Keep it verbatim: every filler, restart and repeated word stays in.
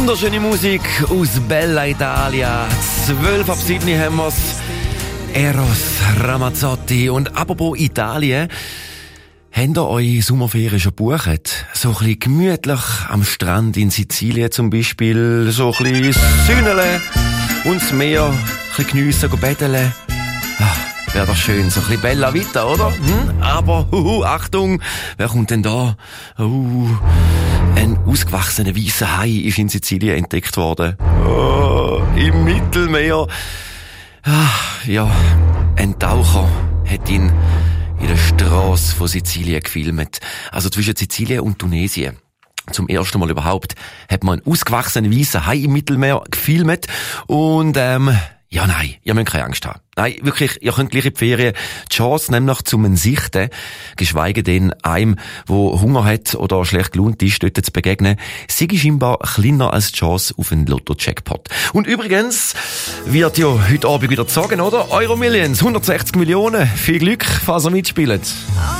Wunderschöne Musik aus Bella Italia. Zwölf ab sieben haben wir's. Eros Ramazzotti. Und apropos Italien, habt ihr eure Sommerferien schon gebucht? So ein bisschen gemütlich am Strand in Sizilien zum Beispiel. So ein bisschen Sünnele und das Meer. Ein bisschen geniessen, betteln. Ah, wäre doch schön. So ein bisschen Bella Vita, oder? Hm? Aber, huhu, Achtung, wer kommt denn da? Uh, ein ausgewachsener weißer Hai ist in Sizilien entdeckt worden. Oh, im Mittelmeer. Ah, ja, ein Taucher hat ihn in der Strasse von Sizilien gefilmt. Also zwischen Sizilien und Tunesien. Zum ersten Mal überhaupt hat man einen ausgewachsenen weißen Hai im Mittelmeer gefilmt. Und, ähm, ja, nein, ihr müsst keine Angst haben. Nein, wirklich, ihr könnt gleich in die Ferien die Chance nämlich zum Sichten, geschweige denn einem, wo Hunger hat oder schlecht gelaunt ist, dort zu begegnen, sei scheinbar kleiner als die Chance auf einen Lotto-Jackpot. Und übrigens wird ja heute Abend wieder gezogen, oder? Euro Millions, hundertsechzig Millionen. Viel Glück, falls ihr mitspielt.